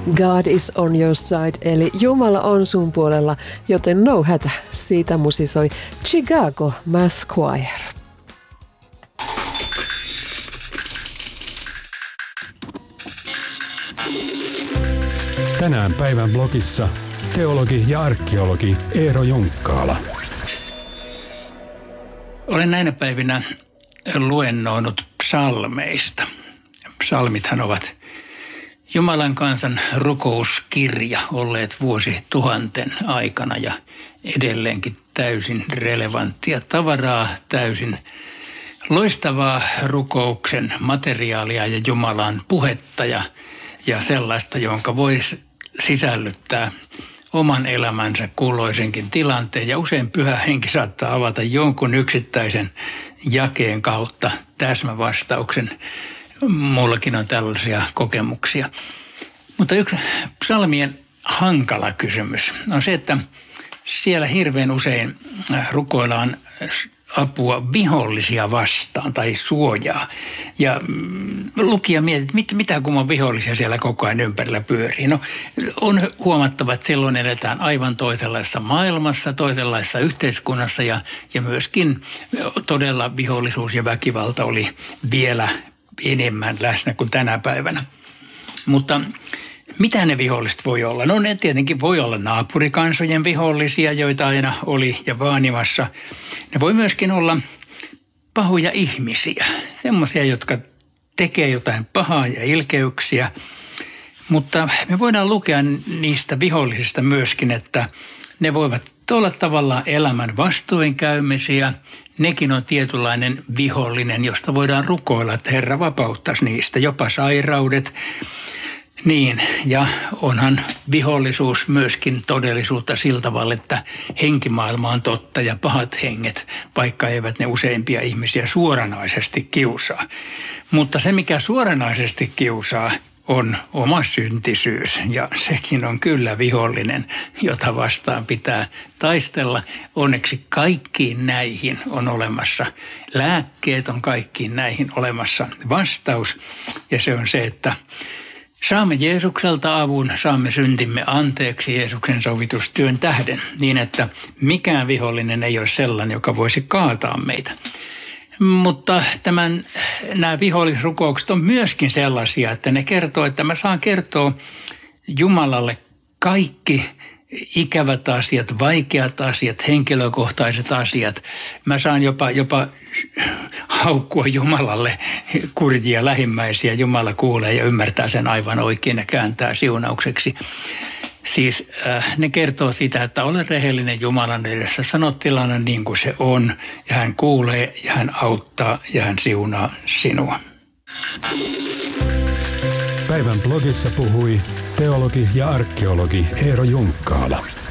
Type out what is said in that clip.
God is on your side, eli Jumala on sun puolella, joten no hätä. Siitä musisoi Chicago Mass Choir. Tänään päivän blogissa teologi ja arkeologi Eero Junkkaala. Olen näinä päivinä luennoinut psalmeista. Psalmithan ovat Jumalan kansan rukouskirja olleet vuosituhanten aikana ja edelleenkin täysin relevanttia tavaraa, täysin loistavaa rukouksen materiaalia ja Jumalan puhetta ja sellaista, jonka voisi sisällyttää oman elämänsä kulloisenkin tilanteen. Ja usein Pyhä Henki saattaa avata jonkun yksittäisen jakeen kautta täsmävastauksen. Mullakin on tällaisia kokemuksia. Mutta yksi psalmien hankala kysymys on se, että siellä hirveän usein rukoillaan apua vihollisia vastaan tai suojaa. Ja lukija mietit, mitä kumman vihollisia siellä koko ajan ympärillä pyörii. No, on huomattava, että silloin eletään aivan toisenlaisessa maailmassa, toisenlaisessa yhteiskunnassa ja myöskin todella vihollisuus ja väkivalta oli vielä enemmän läsnä kuin tänä päivänä. Mutta mitä ne viholliset voi olla? No ne tietenkin voi olla naapurikansojen vihollisia, joita aina oli ja vaanimassa. Ne voi myöskin olla pahoja ihmisiä, semmoisia, jotka tekee jotain pahaa ja ilkeyksiä. Mutta me voidaan lukea niistä vihollisista myöskin, että ne voivat olla tavallaan elämän vastoinkäymisiä. Nekin on tietynlainen vihollinen, josta voidaan rukoilla, että Herra vapauttaisi niistä, jopa sairaudet. Niin, ja onhan vihollisuus myöskin todellisuutta sillä tavalla, että henkimaailma on totta ja pahat henget, vaikka eivät ne useimpia ihmisiä suoranaisesti kiusaa. Mutta se, mikä suoranaisesti kiusaa, on oma syntisyys, ja sekin on kyllä vihollinen, jota vastaan pitää taistella. Onneksi kaikkiin näihin on olemassa lääkkeet, on kaikkiin näihin olemassa vastaus, ja se on se, että saamme Jeesukselta avun, saamme syntimme anteeksi Jeesuksen sovitustyön tähden, niin että mikään vihollinen ei ole sellainen, joka voisi kaataa meitä. Mutta nämä vihollisrukoukset on myöskin sellaisia, että ne kertoo, että mä saan kertoa Jumalalle kaikki ikävät asiat, vaikeat asiat, henkilökohtaiset asiat. Mä saan jopa haukkua Jumalalle kurjia lähimmäisiä. Jumala kuulee ja ymmärtää sen aivan oikein ja kääntää siunaukseksi. Siis ne kertoo sitä, että ole rehellinen Jumalan edessä, sano tilanne niin kuin se on, ja hän kuulee, ja hän auttaa, ja hän siunaa sinua. Päivän blogissa puhui teologi ja arkeologi Eero Junkkaala.